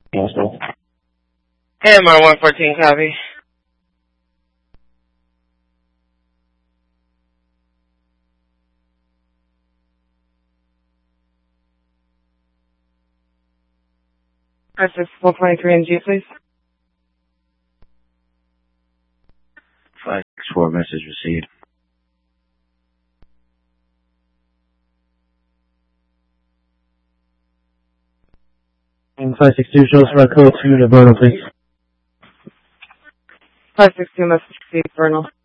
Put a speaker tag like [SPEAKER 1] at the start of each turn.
[SPEAKER 1] AMR 114, copy. Process 423 NG, please.
[SPEAKER 2] 564 message received. And 562 shows for code 2 to Vernal, please.
[SPEAKER 1] 562 message received, Vernal.